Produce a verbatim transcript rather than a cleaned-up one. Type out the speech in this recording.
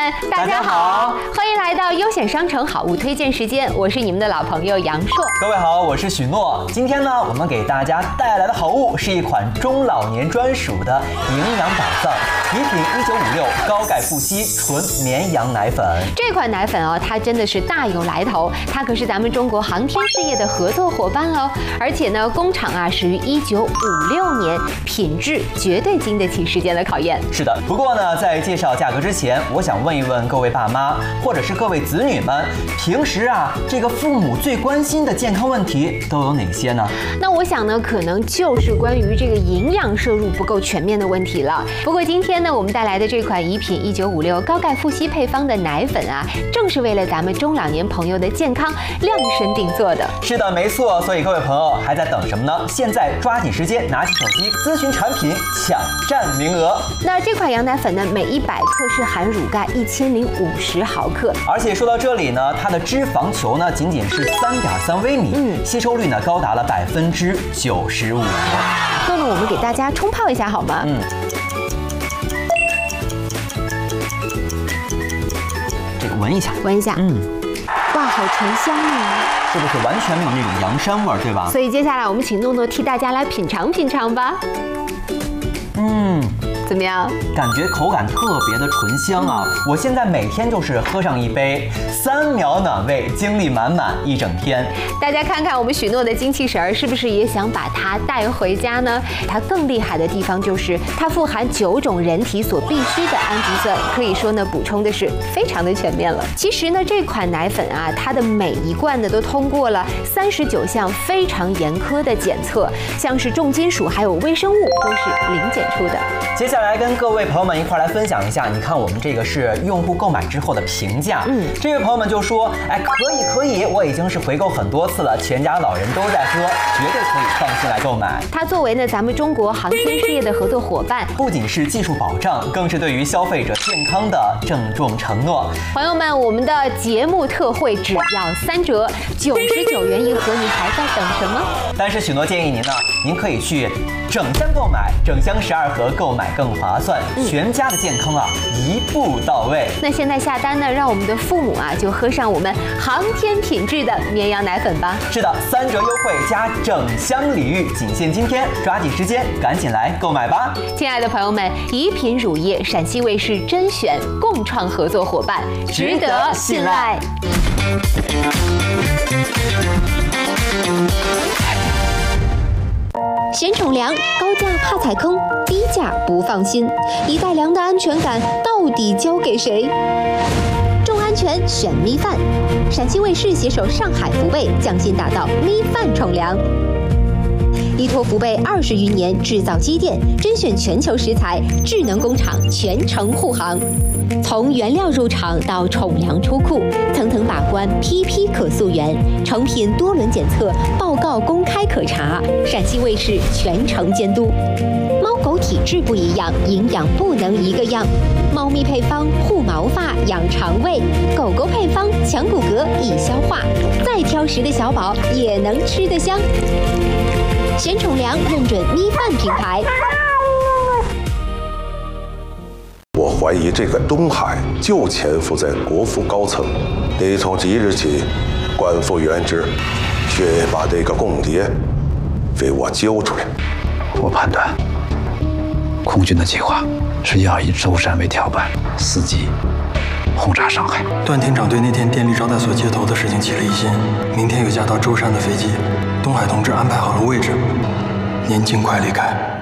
们，大家好，欢迎来到优选商城好物推荐时间，我是你们的老朋友杨硕。 各位好，我是许诺。今天呢，我们给大家带来的好物是一款中老年专属的营养宝藏——宜品一九五六高钙富硒纯绵羊奶粉。 这款奶粉哦，它真的是大有来头，它可是咱们中国航天事业的合作伙伴哦。而且呢，工厂啊始于一九五六年，品质绝对经得起时间的考验。 是的，不过呢，在介绍价格之前，我想问一问各位爸妈，或者是各位子女们，平时啊，这个父母最关心的健康问题都有哪些呢？ 那我想呢，可能就是关于这个营养摄入不够全面的问题了。不过今天呢，我们带来的这款宜品一九五六高钙富硒配方的奶粉啊，正是为了咱们中老年朋友的健康量身定做的。 是的，没错。所以各位朋友还在等什么呢？现在抓紧时间，拿起手机咨询产品，抢占名额。 那这款羊奶粉呢，每一百克是含乳钙一千零五十毫克， 而且说到这里呢，它的脂肪球呢仅仅是三点三微米，嗯，吸收率呢高达了百分之九十五。 那么我们给大家冲泡一下好吗？嗯。 这个闻一下， 闻一下，嗯，哇，好醇香啊！ 是不是完全没有那种羊膻味儿，对吧？ 所以接下来我们请诺诺替大家来品尝品尝吧。 嗯。 怎么样？ 感觉口感特别的醇香啊！我现在每天就是喝上一杯，三秒暖胃，精力满满一整天。 大家看看我们许诺的精气神儿，是不是也想把它带回家呢？它更厉害的地方就是它富含九种人体所必需的氨基酸，可以说呢补充的是非常的全面了。其实呢，这款奶粉啊，它的每一罐呢都通过了三十九项非常严苛的检测，像是重金属还有微生物都是零检出的。 接下来。来跟各位朋友们一块来分享一下，你看我们这个是用户购买之后的评价。嗯，这位朋友们就说，哎，可以可以，我已经是回购很多次了，全家老人都在喝，绝对可以放心来购买。 它作为呢咱们中国航天事业的合作伙伴， 不仅是技术保障，更是对于消费者健康的郑重承诺。 朋友们，我们的节目特惠只要三折，九十九元一盒，你还在等什么？ 但是许诺建议您呢，您可以去整箱购买，整箱十二盒购买更划算，全家的健康啊一步到位。 那现在下单呢，让我们的父母啊就喝上我们航天品质的绵羊奶粉吧。 是的，三折优惠加整箱礼遇，仅限今天，抓紧时间，赶紧来购买吧。 亲爱的朋友们，宜品乳业陕西卫视甄选共创合作伙伴，值得信赖。嫌宠粮，高价怕踩坑，低价不放心，一袋粮的安全感到底交给谁？重安全选米饭，陕西卫视携手上海福贝，匠心打造米饭宠粮。依托福贝二十余年制造积淀，甄选全球食材，智能工厂全程护航。从原料入场到宠粮出库，层层把关，批批可溯源，成品多轮检测，报告公开可查，陕西卫视全程监督。猫狗体质不一样，营养不能一个样。猫咪配方护毛发养肠胃，狗狗配方强骨骼易消化，再挑食的小宝也能吃得香。贤宠粮认准米饭品牌。 我怀疑这个东海就潜伏在国府高层，得从即日起，官复原职，却把这个共谍给我揪出来。 我判断，空军的计划是要以舟山为跳板，伺机轰炸上海。 段厅长对那天电力招待所接头的事情起了疑心，明天有架到舟山的飞机，东海同志安排好了位置，您尽快离开。